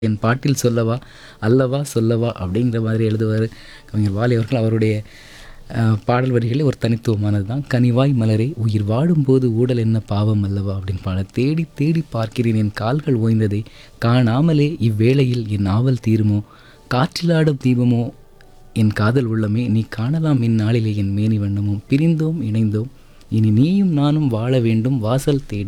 என் பாட்டில் சொல்லவா அல்லவா சொல்லவா அப்படிங்கிற மாதிரி எழுதுவார் கவிஞர் வாலி அவர்கள். அவருடைய பாடல் வரிகளே ஒரு தனித்துவமானது தான். கனிவாய் மலரே உயிர் வாடும்போது ஊடல் என்ன பாவம் அல்லவா அப்படின்னு பாட தேடி தேடி பார்க்கிறேன் என் கால்கள் ஓய்ந்ததை காணாமலே இவ்வேளையில் என் ஆவல் தீருமோ காற்றிலாடும் தீபமோ என் காதல் உள்ளமே நீ காணலாம் இந்நாளிலே என் மேனி வண்ணமும் பிரிந்தோம் இணைந்தோம் இனி நீயும் நானும் வாழ வேண்டும் வாசல் தேடி